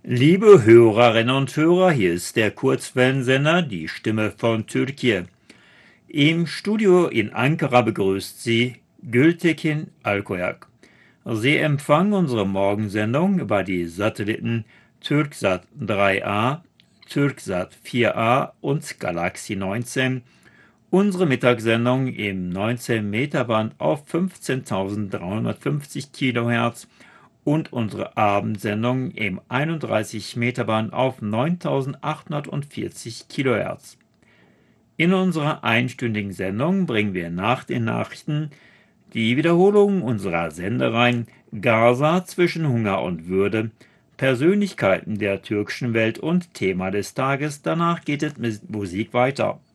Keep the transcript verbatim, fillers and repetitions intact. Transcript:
Liebe Hörerinnen und Hörer, hier ist der Kurzwellensender Die Stimme von Türkei. Im Studio in Ankara begrüßt Sie Gültekin Alkoyak. Sie empfangen unsere Morgensendung über die Satelliten Türksat drei A, Türksat vier A und Galaxy neunzehn. Unsere Mittagssendung im neunzehn Meter Band auf fünfzehntausenddreihundertfünfzig Kilohertz und unsere Abendsendung im einunddreißig Meter Band auf neuntausendachthundertvierzig Kilohertz. In unserer einstündigen Sendung bringen wir nach den Nachrichten die Wiederholung unserer Sendereihen Gaza zwischen Hunger und Würde, Persönlichkeiten der türkischen Welt und Thema des Tages. Danach geht es mit Musik weiter.